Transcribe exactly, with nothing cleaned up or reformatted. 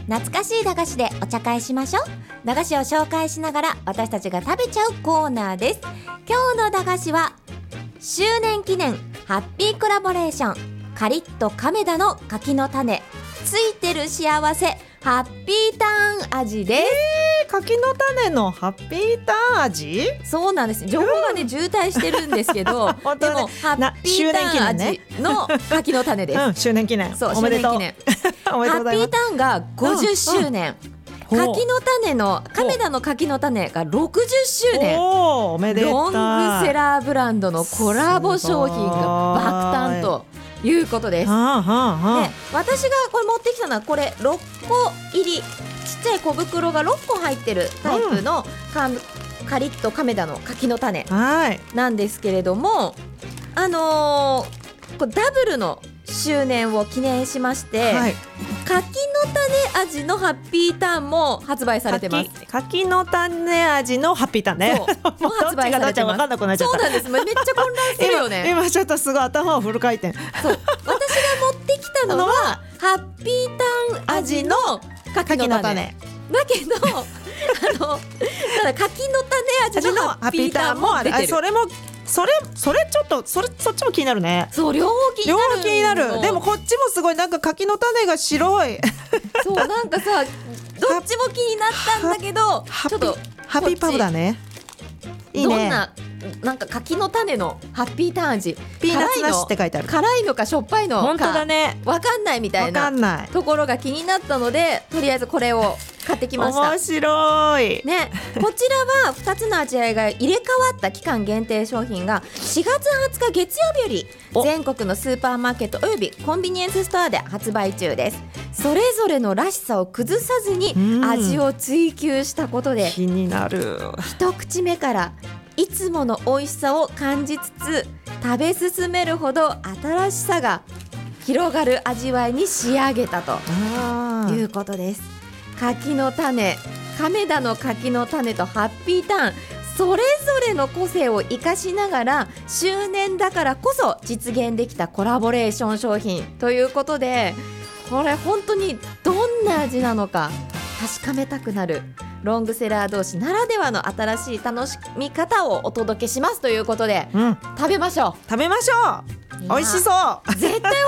懐かしい駄菓子でお茶会しましょう。駄菓子を紹介しながら私たちが食べちゃうコーナーです。今日の駄菓子は周年記念ハッピーコラボレーションカリッと亀田の柿の種ついてる幸せハッピーターン味です。 えー、柿の種のハッピーターン味。 そうなんです。情報がね、うん、渋滞してるんですけどね、 でもハッピーターン味の柿の種です、 うん、周年記念。 そう、 おめでとう。 周年記念おめでとうございます。ハッピーターンがごじゅっしゅうねん、うんうん、柿の種の亀田の柿の種がろくじゅっしゅうねん。 おおめでたい。 ロングセラーブランドのコラボ商品が爆誕ということです。 はあはあはあ、 で私がこれ持ってきたのはこれろっこ入りちっちゃい小袋がろっこ入ってるタイプのカ、うん、カリッと亀田の柿の種なんですけれども、あのー、これダブルの周年を記念しまして、はい、柿の種味のハッピーターンも発売されてます。 柿の種味のハッピーターンね。 そうもう発売されてます。 分かんなくなっちゃった。 そうなんです。めっちゃ混乱するよね。 今, 今ちょっとすごい頭をフル回転。 そう私が持ってきたのはハッピーターン味の柿の種だけどあのただ柿の種味のハッピーターンも出てる。 それもそれそれちょっとそれそっちも気になるね。 そう両方気になる。 両方気になる。でもこっちもすごいなんか柿の種が白い。 そうなんかさどっちも気になったんだけどちょっとハッピーパウダーね。いいね。 どんななんか柿の種のハッピーターン味、 ピーナッツなしって書いてある。 辛いのかしょっぱいのか本当だね。 わかんないみたいなところが気になったのでとりあえずこれを買ってきました。 面白い、 ね、こちらはふたつの味わいが入れ替わった期間限定商品がしがつはつか月曜日より全国のスーパーマーケットおよびコンビニエンスストアで発売中です。それぞれのらしさを崩さずに味を追求したことで気になる。 一口目からいつもの美味しさを感じつつ食べ進めるほど新しさが広がる味わいに仕上げたということです。柿の種、亀田の柿の種とハッピーターンそれぞれの個性を生かしながら周年だからこそ実現できたコラボレーション商品ということで、これ本当にどんな味なのか確かめたくなるロングセラー同士ならではの新しい楽しみ方をお届けしますということで、うん、食べましょう食べましょう。美味しそう。 絶対